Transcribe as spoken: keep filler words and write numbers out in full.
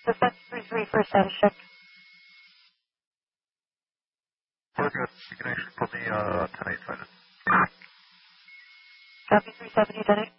Defense three three for status check. We're good. You can actually put me uh, ten eight sided. Copy three seventy, ten eight.